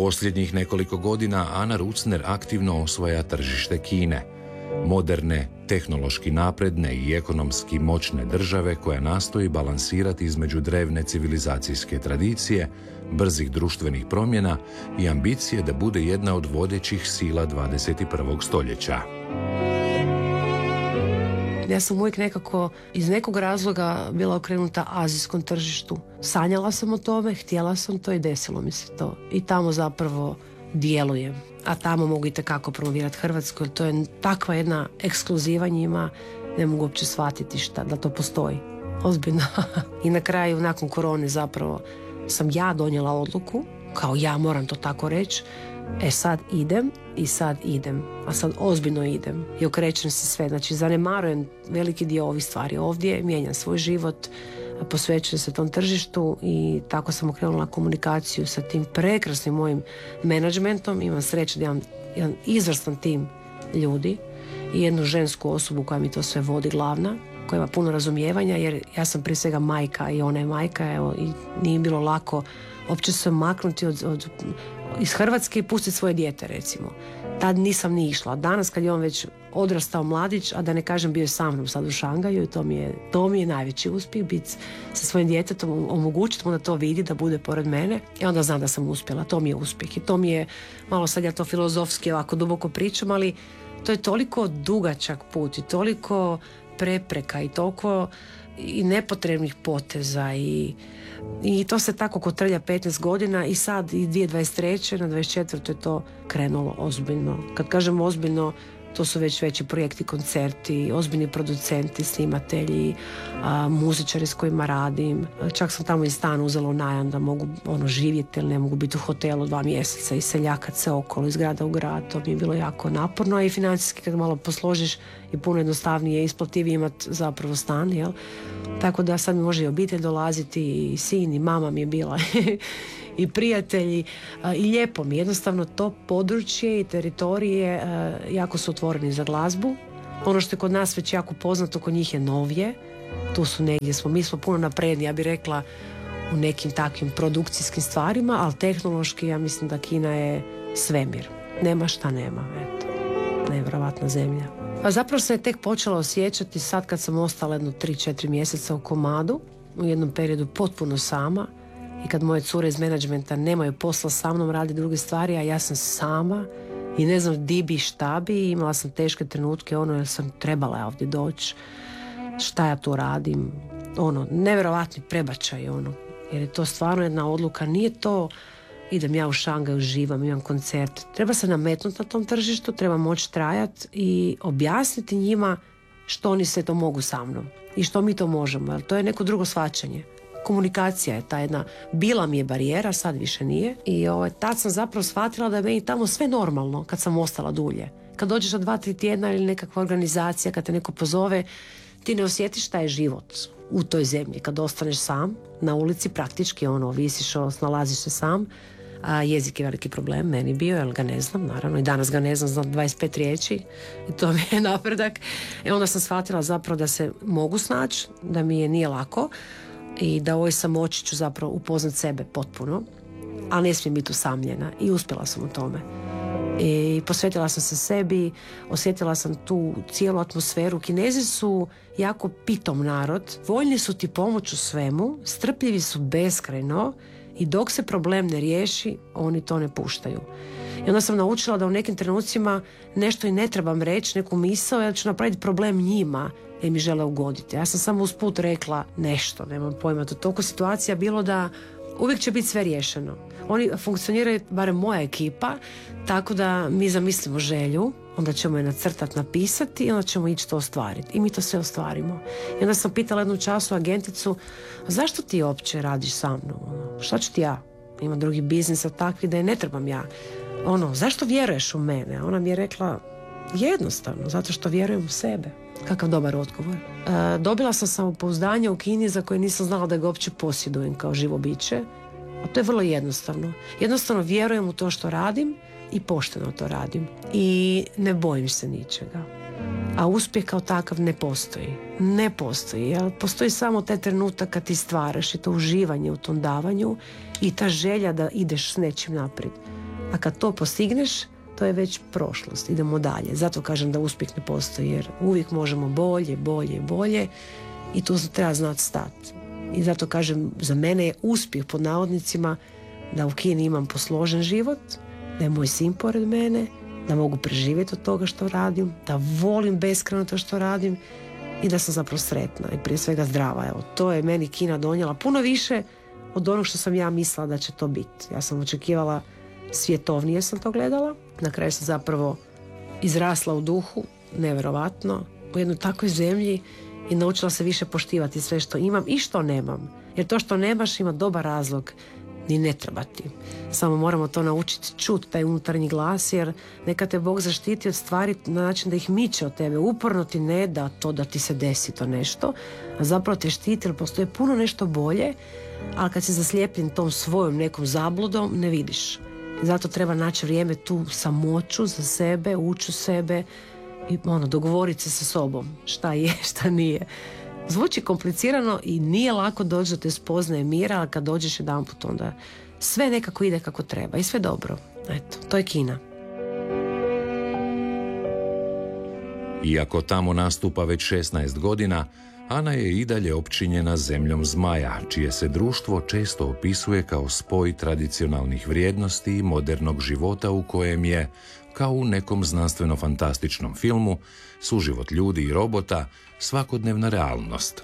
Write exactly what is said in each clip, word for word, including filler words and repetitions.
Posljednjih nekoliko godina Ana Rucner aktivno osvaja tržište Kine, moderne, tehnološki napredne i ekonomski moćne države koja nastoji balansirati između drevne civilizacijske tradicije, brzih društvenih promjena i ambicije da bude jedna od vodećih sila dvadeset prvog stoljeća. Ja sam uvijek nekako iz nekog razloga bila okrenuta azijskom tržištu. Sanjala sam o tome, htjela sam to i desilo mi se to. I tamo zapravo djelujem. A tamo mogu itekako promovirati Hrvatsku, jer to je takva jedna ekskluziva njima, ne mogu uopće shvatiti šta, da to postoji. Ozbiljno. I na kraju, nakon korone zapravo, sam ja donijela odluku, kao ja moram to tako reći, e sad idem i sad idem, a sad ozbiljno idem i okrećem se sve, znači zanemarujem veliki dio ovih stvari ovdje, mijenjam svoj život, posvećujem se tom tržištu i tako sam okrenula komunikaciju sa tim prekrasnim mojim menadžmentom. Imam sreće da imam jedan izvrstan tim ljudi i jednu žensku osobu koja mi to sve vodi, glavna, koja ima puno razumijevanja, jer ja sam prije svega majka i ona je majka, evo, i nije bilo lako uopće se maknuti od, od, iz Hrvatske i pustiti svoje dijete, recimo. Tad nisam ni išla. Danas kad je on već odrastao mladić, a da ne kažem bio je sa mnom sad u Šangaju, i to mi je, to mi je najveći uspjeh, biti sa svojim djetetom, omogućiti mu da to vidi, da bude pored mene, i onda znam da sam uspjela. To mi je uspjeh i to mi je, malo sad ja to filozofski ovako duboko pričam, ali to je toliko dugačak put i toliko prepreka i toliko i nepotrebnih poteza i, i to se tako kotrlja petnaest godina i sad i dvije tisuće dvadeset treće na dvadeset četvrtu je to krenulo ozbiljno. Kad kažem ozbiljno, to su već veći projekti, koncerti, ozbiljni producenti, snimatelji, a, muzičari s kojima radim. Čak sam tamo i stan uzela u najam da mogu ono živjeti, jer ne mogu biti u hotelu dva mjeseca i seljakat se okolo iz grada u grad. To mi je bilo jako naporno, a i financijski kad malo posložiš i puno jednostavnije i isplativije imati zapravo stan, jel? Tako da sad mi može i obitelj dolaziti, i sin, i mama mi je bila i prijatelji, a, i lijepo mi. Jednostavno to područje i teritorije a, jako su otvoreni za glazbu. Ono što je kod nas već jako poznato, kod njih je novije. Tu su negdje smo, mi smo puno napredni, ja bih rekla, u nekim takvim produkcijskim stvarima, ali tehnološki ja mislim da Kina je svemir. Nema šta nema, eto. Nevjerovatna zemlja. A zapravo se je tek počela osjećati sad kad sam ostala jedno tri četiri mjeseca u komadu, u jednom periodu potpuno sama, i kad moje cure iz menadžmenta nemaju posla sa mnom, radi druge stvari, a ja sam sama i ne znam di bi, šta bi. Imala sam teške trenutke, ono, jer sam trebala ovdje doći, šta ja tu radim, ono, nevjerovatni prebačaj, ono, jer je to stvarno jedna odluka. Nije to idem ja u Šangaj, uživam, imam koncert. Treba se nametnuti na tom tržištu, treba moći trajati i objasniti njima što oni sve to mogu sa mnom i što mi to možemo, jer to je neko drugo shvaćanje. Komunikacija je ta jedna, bila mi je barijera, sad više nije, i ovaj, tad sam zapravo shvatila da je meni tamo sve normalno kad sam ostala dulje. Kad dođeš na dva, tri tjedna ili nekakva organizacija, kad te neko pozove, ti ne osjetiš šta je život u toj zemlji. Kad ostaneš sam na ulici, praktički ono, visiš, snalaziš se sam, a jezik je veliki problem, meni bio, jer ga ne znam, naravno, i danas ga ne znam, znam dvadeset pet riječi i to mi je napredak. I onda sam shvatila zapravo da se mogu snaći, da mi je nije lako i da ovoj samoći ću zapravo upoznat sebe potpuno, ali ne smijem biti usamljena, i uspjela sam u tome. I posvetila sam se sebi, osjetila sam tu cijelu atmosferu. Kinezi su jako pitom narod, voljni su ti pomoći u svemu, strpljivi su beskrajno, i dok se problem ne riješi, oni to ne puštaju. I onda sam naučila da u nekim trenucima nešto i ne trebam reći, neku misao, jer ću napraviti problem njima, jer mi žele ugoditi. Ja sam samo usput rekla nešto, nemam pojma, to toliko situacija bilo da uvijek će biti sve riješeno. Oni funkcioniraju, barem moja ekipa, tako da mi zamislimo želju, onda ćemo je nacrtati, napisati i onda ćemo ići to ostvariti. I mi to sve ostvarimo. I onda sam pitala jednu času agenticu, zašto ti uopće radiš sa mnom? Ono, šta ću ti ja? Imam drugi biznis takvi da je ne trebam ja. Ono, zašto vjeruješ u mene? Ona mi je rekla, jednostavno, zato što vjerujem u sebe. Kakav dobar odgovor. E, dobila sam samopouzdanje u Kini za koje nisam znala da ga uopće posjedujem kao živo biće. A to je vrlo jednostavno. Jednostavno vjerujem u to što radim i pošteno to radim. I ne bojim se ničega. A uspjeh kao takav ne postoji. Ne postoji. Jer postoji samo taj trenutak kad ti stvaraš i to uživanje u tom davanju i ta želja da ideš s nečim naprijed. A kad to postigneš, to je već prošlost, idemo dalje. Zato kažem da uspjeh ne postoji, jer uvijek možemo bolje, bolje, bolje i tu treba znati stati. I zato kažem, za mene je uspjeh pod navodnicima da u Kini imam posložen život, da je moj sin pored mene, da mogu preživjeti od toga što radim, da volim beskrajno to što radim i da sam zapravo sretna i prije svega zdrava. Evo, to je meni Kina donijela puno više od onog što sam ja mislila da će to biti. Ja sam očekivala svjetovnije, sam to gledala. Na kraju sam zapravo izrasla u duhu, nevjerovatno, u jednoj takvoj zemlji i naučila se više poštivati sve što imam i što nemam. Jer to što nemaš ima dobar razlog, ni ne treba ti. Samo moramo to naučiti čuti, taj unutarnji glas, jer neka te Bog zaštiti od stvari na način da ih miče od tebe. Uporno ti ne da to da ti se desi to nešto, a zapravo te štiti jer postoje puno nešto bolje, ali kad si zaslijepljen tom svojom nekom zabludom, ne vidiš. I zato treba naći vrijeme tu samoću za sebe, ući u sebe i ono, dogovoriti se sa sobom šta je, šta nije. Zvuči komplicirano i nije lako doći do te spoznaje mira, ali kad dođeš jedanput onda sve nekako ide kako treba i sve dobro. Eto, to je Kina. Iako tamo nastupa već šesnaest godina, Ana je i dalje opčinjena zemljom zmaja, čije se društvo često opisuje kao spoj tradicionalnih vrijednosti i modernog života u kojem je, kao u nekom znanstveno-fantastičnom filmu, suživot ljudi i robota svakodnevna realnost.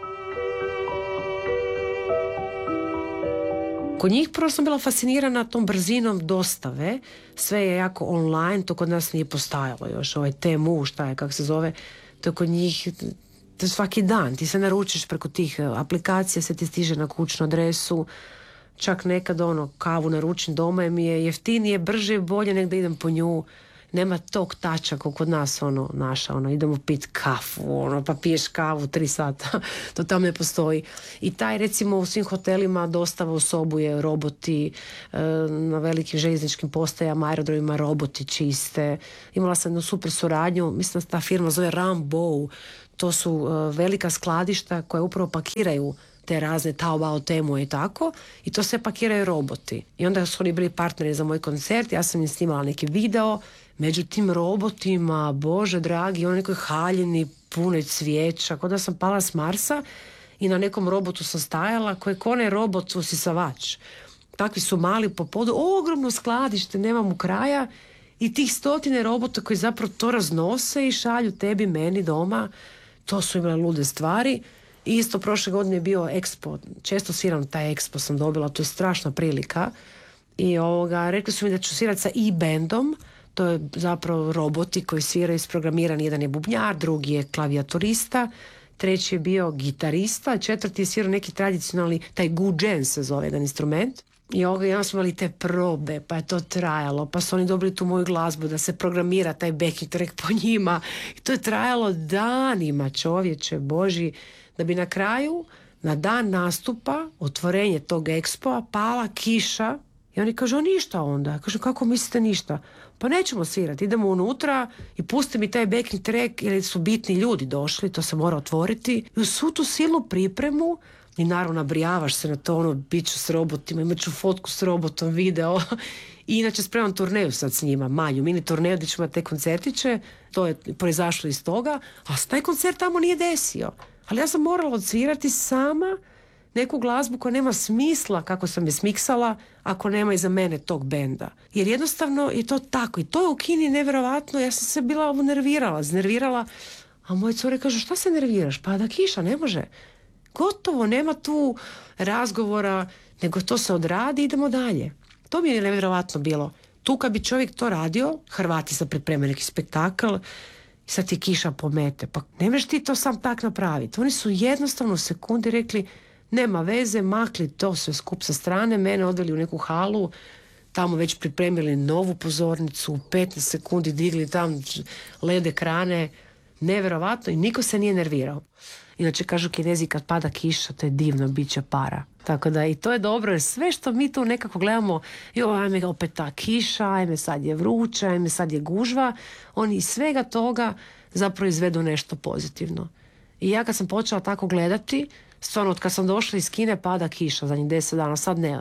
Kod njih prvo sam bila fascinirana tom brzinom dostave. Sve je jako online, to kod nas nije postajalo još. Ovaj Temu, šta je, kako se zove, to kod njih to svaki dan. Ti se naručiš preko tih aplikacija, se ti stiže na kućnu adresu. Čak nekad ono, kavu naručim doma mi je jeftinije, brže i bolje nego da idem po nju. Nema tog tača kao kod nas, ono, naša, ono, idemo pit kafu, ono, pa piješ kavu tri sata, to tamo ne postoji. I taj, recimo, u svim hotelima dostava u sobu je roboti, e, na velikim željezničkim postajama, aerodromima roboti čiste. Imala sam jednu super suradnju, mislim da ta firma zove Rambo, to su e, velika skladišta koja upravo pakiraju te razne Taobao, Temu i tako, i to sve pakiraju roboti. I onda su oni bili partneri za moj koncert, ja sam im snimala neki video, među tim robotima, Bože dragi, oni nekoj haljini, punoj cvijeća, kao da sam pala s Marsa i na nekom robotu sam stajala, koji je onaj robot usisavač. Takvi su mali po podu, ogromno skladište, nemam u kraja, i tih stotine robota koji zapravo to raznose i šalju tebi, meni doma. To su imale lude stvari. I isto prošle godine je bio Expo, često sviram taj Expo, sam dobila, to je strašna prilika. I ovoga, rekli su mi da ću svirati sa e-bandom, to je zapravo roboti koji sviraju isprogramirani, jedan je bubnjar, drugi je klavijaturista, treći je bio gitarista, četvrti je svirao neki tradicionalni, taj guzheng se zove jedan instrument. I ovoga, jedan smo imali te probe, pa je to trajalo, pa su oni dobili tu moju glazbu da se programira taj backing track po njima. I to je trajalo danima, čovječe Boži, da bi na kraju, na dan nastupa, otvorenje tog ekspoa, pala kiša i oni kažu, ništa onda. Ja kažu, kako mislite ništa? Pa nećemo svirati, idemo unutra i pusti mi taj backing track, jer su bitni ljudi došli, to se mora otvoriti. I u svu tu silnu pripremu, i naravno nabrijavaš se na to, ono, bit ću s robotima, imat ću fotku s robotom, video. I inače spremam turneju sad s njima, manju, mini turneju gdje ćemo te koncertiće, to je proizašlo iz toga, a taj koncert tamo nije desio. Ali ja sam morala odsvirati sama neku glazbu koja nema smisla kako sam je smiksala ako nema iza mene tog benda. Jer jednostavno je to tako. I to je u Kini nevjerovatno. Ja sam se bila nervirala, znervirala. A moje cure kažu, šta se nerviraš? Pa da kiša, ne može. Gotovo, nema tu razgovora, nego to se odradi, idemo dalje. To mi je nevjerovatno bilo. Tu kad bi čovjek to radio, Hrvati se pripremili neki spektakl, i sad ti kiša pomete. Pa ne možeš ti to sam tak napraviti. Oni su jednostavno u sekundi rekli, nema veze, makli to sve skup sa strane, mene odveli u neku halu, tamo već pripremili novu pozornicu, u petnaest sekundi digli tam led ekrane, nevjerovatno, i niko se nije nervirao. Inače kažu Kinezi, kad pada kiša, to je divno, bit će para. Tako da i to je dobro, jer sve što mi tu nekako gledamo, jo, ajme opet ta kiša, ajme sad je vruće, ajme sad je gužva, oni iz svega toga zapravo izvedu nešto pozitivno. I ja kad sam počela tako gledati, stvarno od kad sam došla iz Kine pada kiša zadnjih deset dana, sad ne, ali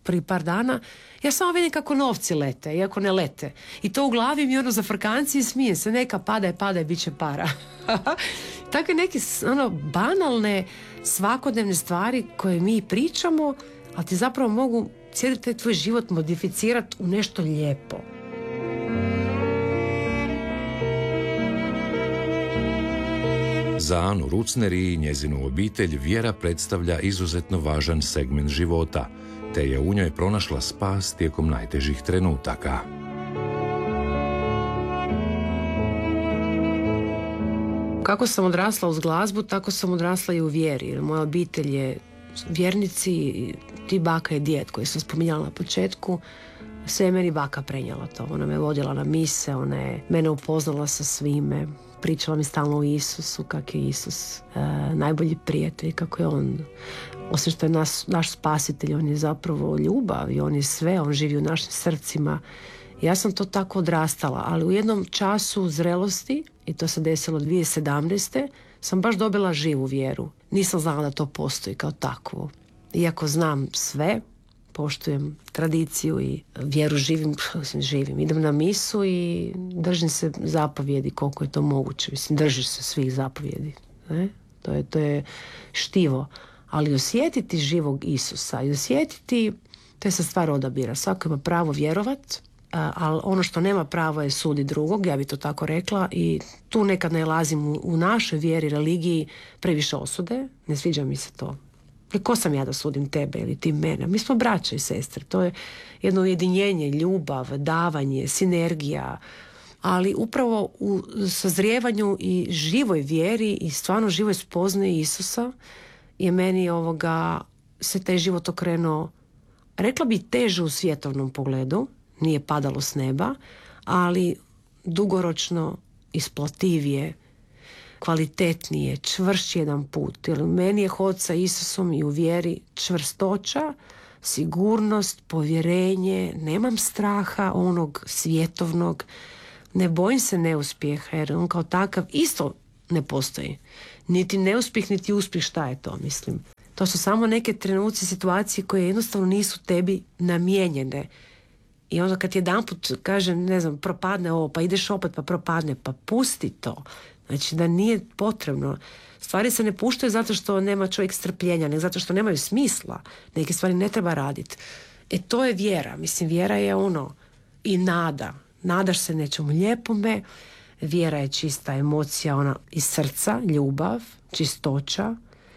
prvi par dana, ja samo vidim kako novci lete, iako ne lete. I to u glavi mi ono za frkanci i smijem se, neka padaj, padaj, bit će para. Takve neke ono, banalne svakodnevne stvari koje mi pričamo, ali ti zapravo mogu cijeli taj tvoj život modificirati u nešto lijepo. Za Anu Rucner i njezinu obitelj vjera predstavlja izuzetno važan segment života, te je u njoj pronašla spas tijekom najtežih trenutaka. Kako sam odrasla uz glazbu, tako sam odrasla i u vjeri. Moja obitelj je vjernici, ti baka i djed koji sam spominjala na početku, sve je meni baka prenijela to. Ona me vodila na mise, ona je mene upoznala sa svime, pričala mi stalno o Isusu, kak je Isus e, najbolji prijatelj, kako je on, osim što je nas, naš spasitelj, on je zapravo ljubav i on je sve, on živi u našim srcima. Ja sam to tako odrastala, ali u jednom času zrelosti, i to se desilo dvije tisuće sedamnaeste. sam baš dobila živu vjeru. Nisam znala da to postoji kao takvo. Iako znam sve, poštujem tradiciju i vjeru živim, živim. Idem na misu i držim se zapovjedi koliko je to moguće. Mislim, držiš se svih zapovjedi. Ne? To je, to je štivo. Ali osjetiti živog Isusa i osjetiti, to je sa stvar odabira. Svako ima pravo vjerovat, ali ono što nema pravo je sudi drugog, ja bi to tako rekla, i tu nekad nalazim u, u našoj vjeri, religiji previše osude, ne sviđa mi se to. I ko sam ja da sudim tebe ili ti mene? Mi smo braća i sestre, to je jedno ujedinjenje, ljubav, davanje, sinergija, ali upravo u sazrijevanju i živoj vjeri i stvarno živoj spoznaji Isusa je meni ovoga, se taj život okrenuo, rekla bi teže u svjetovnom pogledu, nije padalo s neba, ali dugoročno isplativije, kvalitetnije, čvršći jedan put. Jer meni je hod sa Isusom i u vjeri čvrstoća, sigurnost, povjerenje, nemam straha onog svjetovnog, ne bojim se neuspjeha, jer on kao takav isto ne postoji. Niti neuspjeh, niti uspjeh, šta je to, mislim. To su samo neke trenuci, situacije koje jednostavno nisu tebi namijenjene. I onda kad jedanput kaže, ne znam, propadne ovo, pa ideš opet, pa propadne, pa pusti to. Znači da nije potrebno. Stvari se ne puštaju zato što nema čovjek strpljenja, nego zato što nemaju smisla. Neke stvari ne treba raditi. E to je vjera. Mislim, vjera je ono i nada. Nadaš se nečemu lijepome. Vjera je čista emocija, ona iz srca, ljubav, čistoća.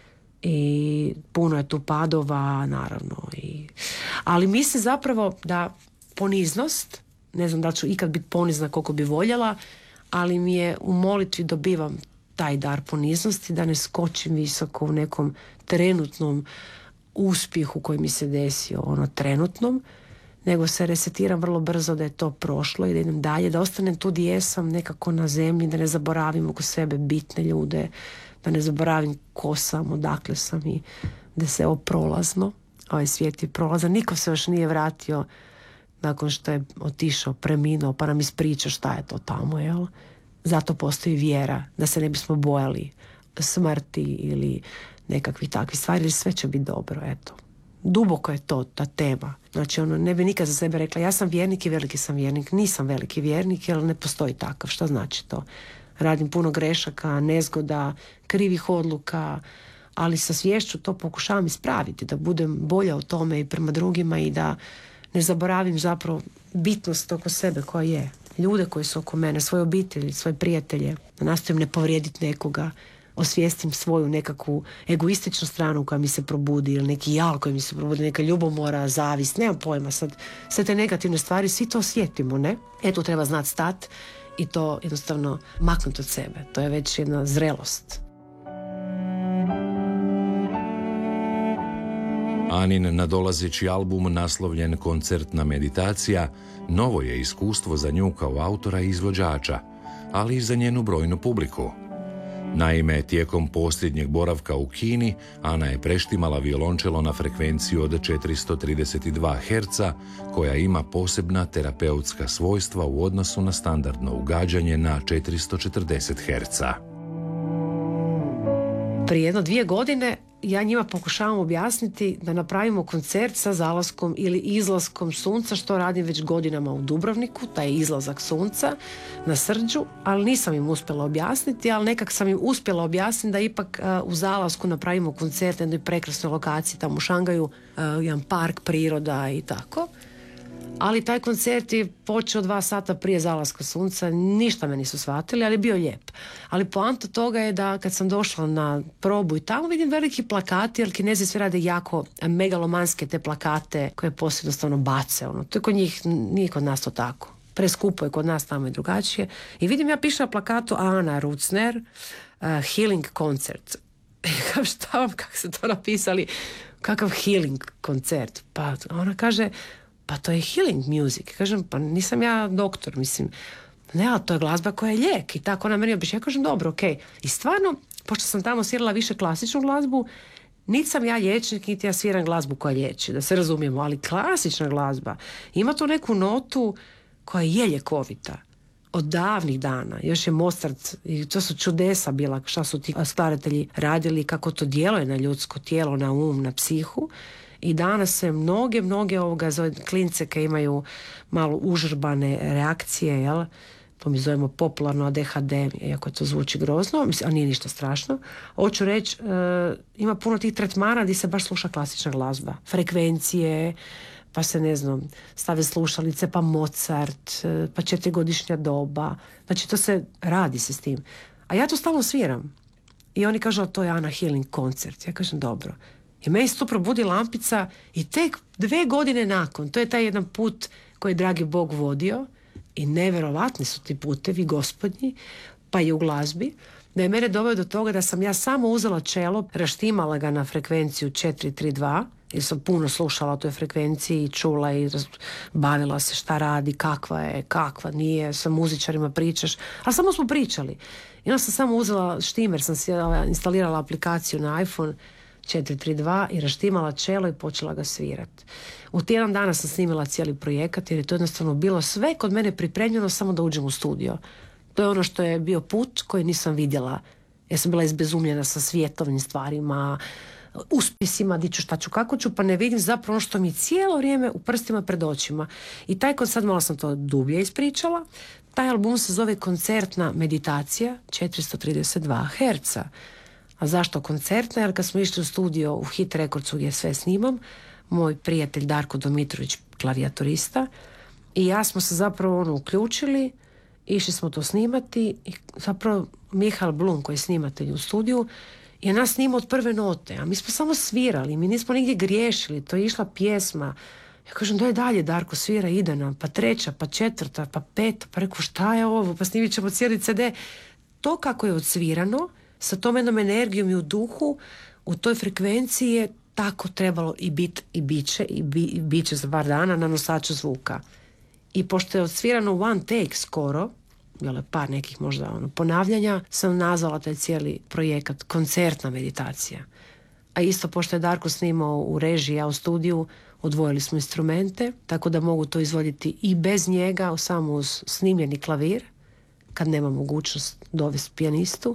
I puno je tu padova, naravno. I... Ali mislim zapravo da poniznost, ne znam da li ću ikad biti ponizna koliko bi voljela, ali mi je u molitvi dobivam taj dar poniznosti, da ne skočim visoko u nekom trenutnom uspjehu koji mi se desio, ono trenutnom, nego se resetiram vrlo brzo da je to prošlo i da idem dalje, da ostanem tu gdje jesam, nekako na zemlji, da ne zaboravim oko sebe bitne ljude, da ne zaboravim ko sam, odakle sam i da se ovo prolazno, ovaj svijet je prolazan, niko se još nije vratio nakon što je otišao, preminuo, pa nam ispriča šta je to tamo, jel? Zato postoji vjera, da se ne bismo bojali smrti ili nekakvih takvih stvari, ili sve će biti dobro, eto. Duboko je to, ta tema. Znači, ono, ne bi nikad za sebe rekla, ja sam vjernik i veliki sam vjernik. Nisam veliki vjernik, jer ne postoji takav. Šta znači to? Radim puno grešaka, nezgoda, krivih odluka, ali sa sviješću to pokušavam ispraviti, da budem bolja o tome i prema drugima i da ne zaboravim zapravo bitnost oko sebe koja je. Ljude koji su oko mene, svoje obitelji, svoje prijatelje. Da nastojim ne povrijediti nekoga, osvijestim svoju nekakvu egoističnu stranu koja mi se probudi ili neki jal koji mi se probudi, neka ljubomora, zavist, nemam pojma sad. Sve te negativne stvari, svi to osjetimo, ne? Eto, treba znati stat i to jednostavno maknuti od sebe. To je već jedna zrelost. Anin nadolazeći album naslovljen Koncertna meditacija novo je iskustvo za nju kao autora i izvođača, ali i za njenu brojnu publiku. Naime, tijekom posljednjeg boravka u Kini, Ana je preštimala violončelo na frekvenciju od četiristo trideset dva herca, koja ima posebna terapeutska svojstva u odnosu na standardno ugađanje na četiristo četrdeset herca. Prije jedno dvije godine ja njima pokušavam objasniti da napravimo koncert sa zalaskom ili izlaskom sunca, što radim već godinama u Dubrovniku, taj izlazak sunca na Srđu, ali nisam im uspjela objasniti, ali nekak sam im uspjela objasniti da ipak uh, u zalasku napravimo koncert na jednoj prekrasnoj lokaciji tamo u Šangaju, uh, jedan park, priroda i tako. Ali taj koncert je počeo dva sata prije zalaska sunca, ništa me nisu shvatili, ali je bio lijep. Ali poanta toga je da kad sam došla na probu i tamo vidim veliki plakati, jer Kinezi sve rade jako megalomanske te plakate koje poslije jednostavno bace. Ono. To je kod njih, nije kod nas to tako. Preskupo je kod nas, tamo je drugačije. I vidim, ja pišem na plakatu Ana Rucner, uh, Healing Concert. Kao šta vam, kako ste to napisali? Kakav healing koncert? Pa ona kaže, pa to je healing music. Kažem, pa nisam ja doktor, mislim. Ne, ali to je glazba koja je lijek. I tako ona meni običe. Ja kažem, dobro, ok. I stvarno, pošto sam tamo svirala više klasičnu glazbu, niti sam ja liječnik, niti ja sviram glazbu koja liječi, da se razumijemo, ali klasična glazba ima tu neku notu koja je ljekovita. Od davnih dana. Još je Mozart, i to su čudesa bila, šta su ti stvaratelji radili, kako to djeluje na ljudsko tijelo, na um, na psihu. I danas se mnoge, mnoge ovoga klince koje imaju malo užrbane reakcije, jel? To mi zovemo popularno A D H D, iako to zvuči grozno, a nije ništa strašno. Hoću reći, e, ima puno tih tretmana gdje se baš sluša klasična glazba. Frekvencije, pa se, ne znam, stave slušalice, pa Mozart, pa četirigodišnja doba. Znači, to se radi se s tim. A ja to stalno sviram. I oni kažu, to je Ana Healing koncert. Ja kažem, dobro. I meni se tu probudi lampica i tek dve godine nakon, to je taj jedan put koji je dragi Bog vodio i nevjerovatni su ti putevi gospodnji, pa i u glazbi, da je mene doveo do toga da sam ja samo uzela čelo, raštimala ga na frekvenciju četiri tri dva, jer sam puno slušala o toj frekvenciji i čula i bavila se šta radi, kakva je, kakva nije, sa muzičarima pričaš, ali samo smo pričali. I onda sam samo uzela štimer, sam si instalirala aplikaciju na iPhone četiri tri dva i raštimala čelo i počela ga svirati. U tjedan dana sam snimila cijeli projekat jer je to jednostavno bilo sve kod mene pripremljeno samo da uđem u studio. To je ono što je bio put koji nisam vidjela. Ja sam bila izbezumljena sa svjetovnim stvarima, uspjesima, di ću, šta ću, kako ću, pa ne vidim zapravo ono što mi je cijelo vrijeme u prstima pred očima. I taj koncert, malo sam to dublje ispričala, taj album se zove Koncertna meditacija četiristo trideset dva herca. A zašto koncertna? Jer kad smo išli u studio u Hit Recordsu gdje sve snimam, moj prijatelj Darko Domitrović, klavijatorista, i ja smo se zapravo ono uključili, išli smo to snimati i zapravo Mihael Blum, koji je snimatelj u studiju, je nas snimao od prve note, a mi smo samo svirali, mi nismo nigdje griješili, to je išla pjesma. Ja kažem, daj dalje, Darko, svira, ide nam, pa treća, pa četvrta, pa peta, pa reku, šta je ovo, pa snimit ćemo cijeli C D. To kako je odsvirano, sa tom jednom energijom i u duhu, u toj frekvenciji je tako trebalo i bit i biće i, bi, i biće za par dana na nosaču zvuka. I pošto je odsvirano one take skoro, bilo je par nekih možda ono, ponavljanja, sam nazvala taj cijeli projekat Koncertna meditacija. A isto pošto je Darko snimao u režiji, ja u studiju, odvojili smo instrumente, tako da mogu to izvoditi i bez njega, samo uz snimljeni klavir, kad nema mogućnost dovesti pijanistu,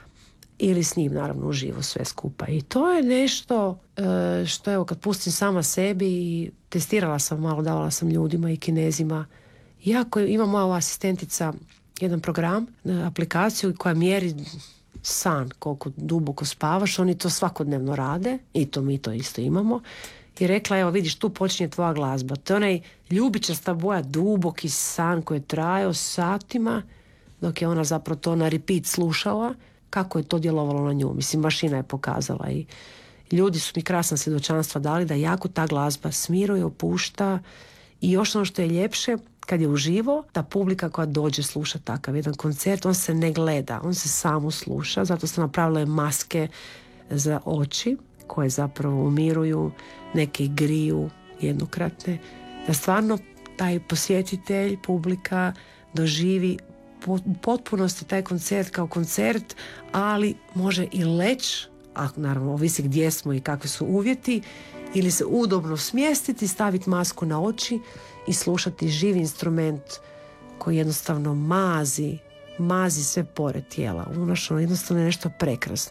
ili s njim naravno uživo sve skupa. I to je nešto e, što evo kad pustim sama sebi i testirala sam malo, davala sam ljudima i Kinezima. Iako ima moja asistentica jedan program, aplikaciju koja mjeri san, koliko duboko spavaš, oni to svakodnevno rade i to mi to isto imamo. I rekla, evo vidiš, tu počinje tvoja glazba. To je onaj ljubičasta boja, duboki san koji je trajao satima, dok je ona zapravo to na repeat slušala, kako je to djelovalo na nju. Mislim, mašina je pokazala i ljudi su mi krasna svjedočanstva dali da jako ta glazba smiruje, opušta i još ono što je ljepše, kad je uživo, ta publika koja dođe sluša takav jedan koncert, on se ne gleda, on se samo sluša, zato sam napravila maske za oči koje zapravo umiruju, neke griju jednokratne, da stvarno taj posjetitelj, publika doživi u potpunosti taj koncert kao koncert, ali može i leć, a naravno ovisi gdje smo i kakvi su uvjeti, ili se udobno smjestiti, staviti masku na oči i slušati živi instrument koji jednostavno mazi, mazi sve pore tijela. Unašno jednostavno je nešto prekrasno.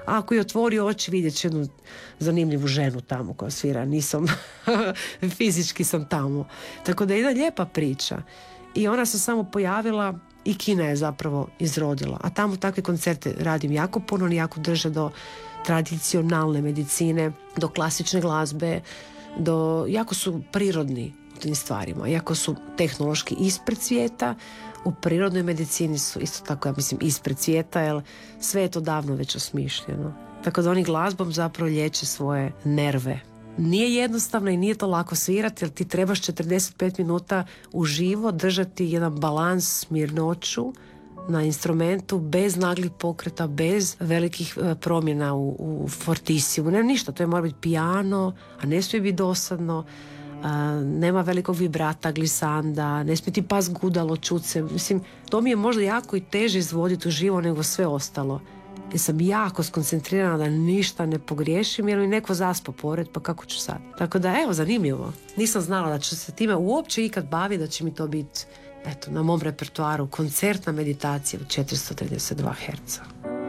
ako je otvori oči, vidjet će jednu zanimljivu ženu tamo koja svira. Nisam, fizički sam tamo. Tako da je jedna lijepa priča. I ona se samo pojavila i Kina je zapravo izrodila. A tamo takve koncerte radim jako puno, oni jako drže do tradicionalne medicine, do klasične glazbe, do, jako su prirodni u tim stvarima. Jako su tehnološki ispred svijeta, u prirodnoj medicini su isto tako, ja mislim, ispred svijeta, jer sve je to davno već osmišljeno. Tako da oni glazbom zapravo liječe svoje nerve. Nije jednostavno i nije to lako svirati, jer ti trebaš četrdeset pet minuta uživo držati jedan balans, mirnoću na instrumentu, bez naglih pokreta, bez velikih promjena u, u fortissimo. Ne, ništa, to je mora biti piano, a ne smije biti dosadno, a, nema velikog vibrata, glisanda, ne smije ti pas gudalo, čuce. Mislim, to mi je možda jako i teže izvoditi uživo nego sve ostalo. Jer sam jako skoncentrirana da ništa ne pogriješim, jer mi neko zaspo pored, pa kako ću sad? Tako da, evo, zanimljivo. Nisam znala da ću se time uopće ikad baviti, da će mi to biti, eto, na mom repertoaru koncertna meditacija u četiristo trideset dva herca.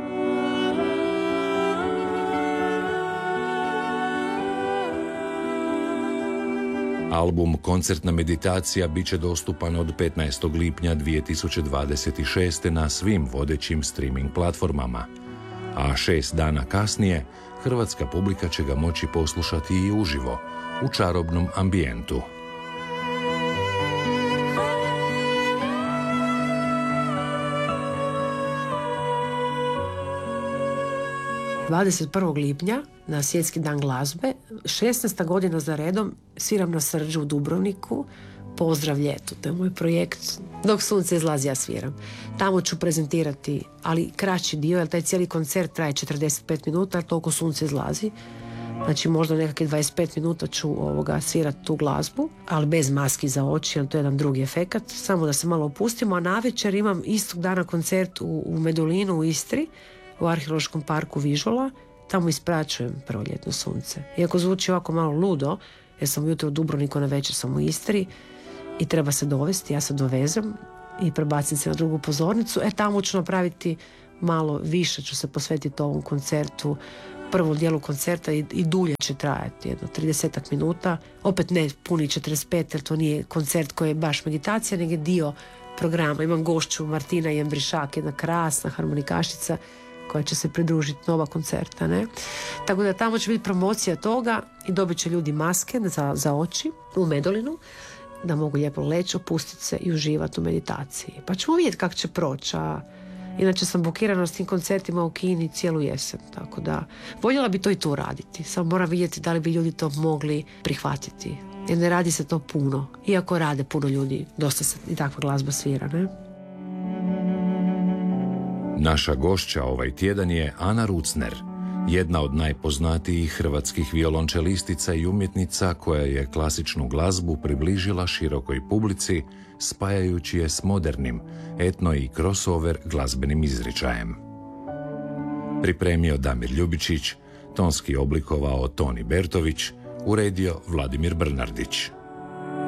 Album Koncertna meditacija bit će dostupan od petnaestog lipnja dvije tisuće dvadeset šeste. na svim vodećim streaming platformama, a šest dana kasnije hrvatska publika će ga moći poslušati i uživo, u čarobnom ambijentu. dvadeset prvog lipnja na Svjetski dan glazbe, šesnaesta godina za redom, sviram na Srđu u Dubrovniku. Pozdrav ljetu, to je moj projekt. Dok sunce izlazi, ja sviram. Tamo ću prezentirati, ali kraći dio, jer taj cijeli koncert traje četrdeset pet minuta, jer toliko sunce izlazi. Znači možda nekakve dvadeset pet minuta ću ovoga svirati tu glazbu, ali bez maski za oči, jer to je jedan drugi efekat. Samo da se malo opustimo, a navečer imam istog dana koncert u, u Medulinu u Istri, u Arheološkom parku Vižola. Tamo ispraćujem proljetno sunce. Iako zvuči ovako malo ludo, jer sam ujutro u Dubrovniku, na večer sam u Istri i treba se dovesti, ja se dovezem i prebacim se na drugu pozornicu. E, tamo ću napraviti malo više, ću se posvetiti ovom koncertu, prvom dijelu koncerta i, i dulje će trajati, jedno trideset minuta. Opet ne puni četrdeset pet, jer to nije koncert koji je baš meditacija, nego je dio programa. Imam gošću Martina Jembrišak, jedna krasna harmonikašica koja će se pridružiti nova koncerta, ne? Tako da tamo će biti promocija toga i dobit će ljudi maske za, za oči u Medulinu, da mogu lijepo leći, opustiti se i uživati u meditaciji. Pa ćemo vidjeti kako će proći. A inače sam bukirana s tim koncertima u Kini cijelu jesen, tako da voljela bi to i tu raditi. Samo moram vidjeti da li bi ljudi to mogli prihvatiti. Jer ne radi se to puno. Iako rade puno ljudi, dosta se i takva glazba svira, ne? Naša gošća ovaj tjedan je Ana Rucner, jedna od najpoznatijih hrvatskih violončelistica i umjetnica koja je klasičnu glazbu približila širokoj publici, spajajući je s modernim, etno i crossover glazbenim izričajem. Pripremio Damir Ljubičić, tonski oblikovao Toni Bertović, uredio Vladimir Brnardić.